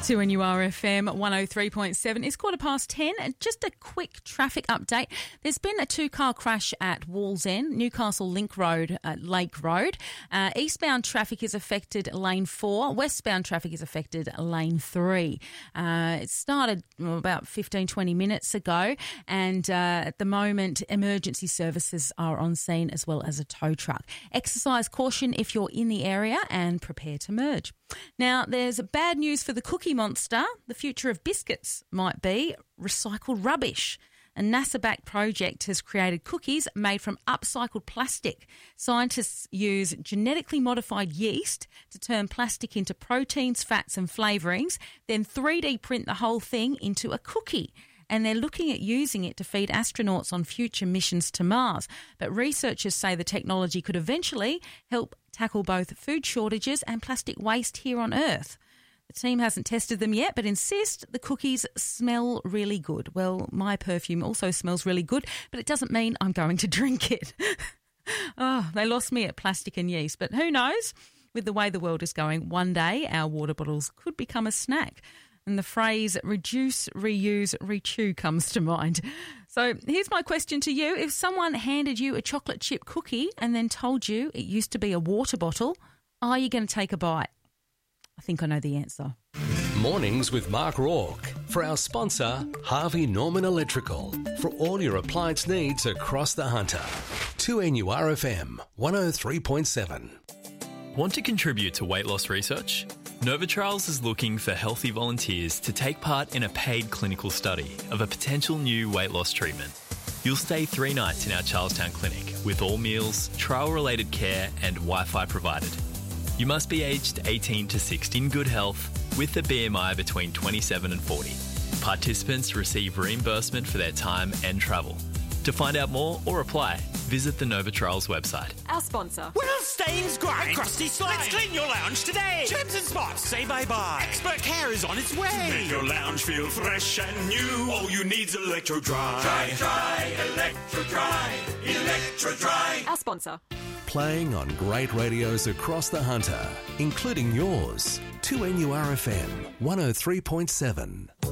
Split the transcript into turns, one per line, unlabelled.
2NURFM 103.7. It's 10:15. And just a quick traffic update. There's been a two-car crash at Wallsend, Newcastle Link Road at Lake Road. Eastbound traffic is affected lane 4. Westbound traffic is affected lane 3. It started about 15-20 minutes ago, and at the moment emergency services are on scene as well as a tow truck. Exercise caution if you're in the area and prepare to merge. Now, there's bad news for the Cookie Monster. The future of biscuits might be recycled rubbish. A NASA-backed project has created cookies made from upcycled plastic. Scientists use genetically modified yeast to turn plastic into proteins, fats and flavourings, then 3D print the whole thing into a cookie. And they're looking at using it to feed astronauts on future missions to Mars. But researchers say the technology could eventually help tackle both food shortages and plastic waste here on Earth. The team hasn't tested them yet, but insist the cookies smell really good. Well, my perfume also smells really good, but it doesn't mean I'm going to drink it. Oh, they lost me at plastic and yeast, but who knows? With the way the world is going, one day our water bottles could become a snack. And the phrase reduce, reuse, rechew comes to mind. So here's my question to you. If someone handed you a chocolate chip cookie and then told you it used to be a water bottle, are you going to take a bite? I think I know the answer.
Mornings with Mark Rourke. For our sponsor, Harvey Norman Electrical. For all your appliance needs across the Hunter. 2NURFM 103.7.
Want to contribute to weight loss research? Novitrials is looking for healthy volunteers to take part in a paid clinical study of a potential new weight loss treatment. You'll stay 3 nights in our Charlestown clinic with all meals, trial-related care and Wi-Fi provided. You must be aged 18 to 60 in good health with a BMI between 27 and 40. Participants receive reimbursement for their time and travel. To find out more or apply, visit the Novitrials website.
Our sponsor.
Well, stains, grime, crusty slime. Let's clean your lounge today. Chips and spots, say bye-bye. Expert care is on its way.
Make your lounge feel fresh and new. All you need's Electro Dry. Dry, Electro Dry, Electro Dry.
Our sponsor.
Playing on great radios across the Hunter, including yours. 2NURFM 103.7.